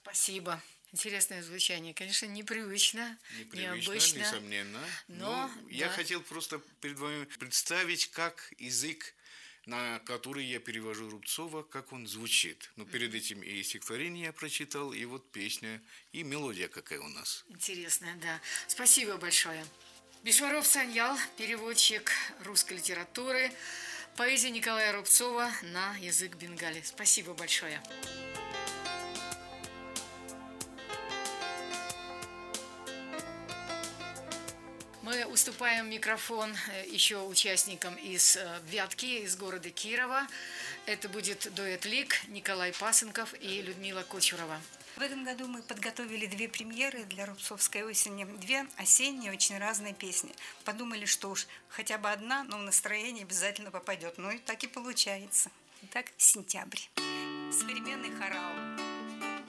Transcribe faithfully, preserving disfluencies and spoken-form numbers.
Спасибо. Интересное звучание. Конечно, непривычно, Непривычно, необычно, несомненно. но Но я да. хотел просто перед вами представить, как язык, на который я перевожу Рубцова, как он звучит. Но перед этим и стихотворение я прочитал, и вот песня, и мелодия какая у нас. Интересное, да. Спасибо большое. Бишваров Саньял, переводчик русской литературы, поэзия Николая Рубцова на язык бенгали. Спасибо большое. Мы уступаем микрофон еще участникам из Вятки, из города Кирова. Это будет дуэт «Лик», Николай Пасынков и Людмила Кочурова. В этом году мы подготовили две премьеры для Рубцовской осени. Две осенние, очень разные песни. Подумали, что уж хотя бы одна, но в настроение обязательно попадет. Ну и так и получается. Итак, «Сентябрь». Современный хорал.